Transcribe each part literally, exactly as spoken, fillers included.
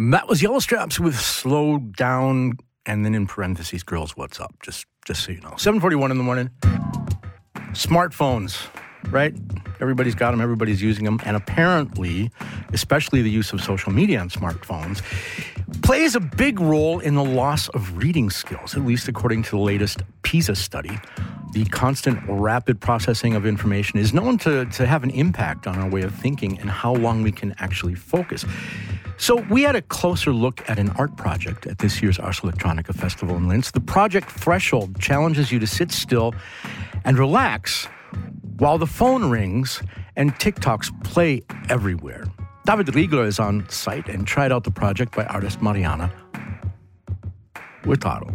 That was Yellow Straps with Slow Down, and then in parentheses, Girls, What's Up? Just, just so you know. seven forty-one in the morning. Smartphones, right? Everybody's got them. Everybody's using them. And apparently, especially the use of social media on smartphones, plays a big role in the loss of reading skills, at least according to the latest PISA study. The constant rapid processing of information is known to, to have an impact on our way of thinking and how long we can actually focus. So we had a closer look at an art project at this year's Ars Electronica Festival in Linz. The project Threshold challenges you to sit still and relax while the phone rings and TikToks play everywhere. David Riegler is on site and tried out the project by artist Mariana Huertaro.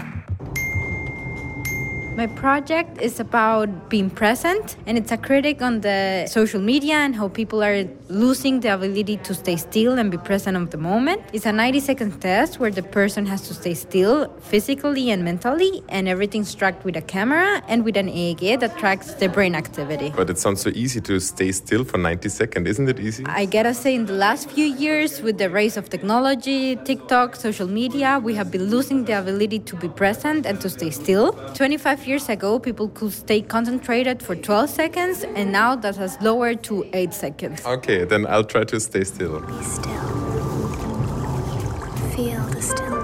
My project is about being present, and it's a critic on the social media and how people are losing the ability to stay still and be present of the moment. It's a ninety-second test where the person has to stay still physically and mentally, and everything's tracked with a camera and with an E E G that tracks the brain activity. But it sounds so easy to stay still for ninety seconds. Isn't it easy? I gotta say, in the last few years, with the rise of technology, TikTok, social media, we have been losing the ability to be present and to stay still. twenty-five years ago, people could stay concentrated for twelve seconds, and now that has lowered to eight seconds. Okay, then I'll try to stay still. Be still. Feel the stillness.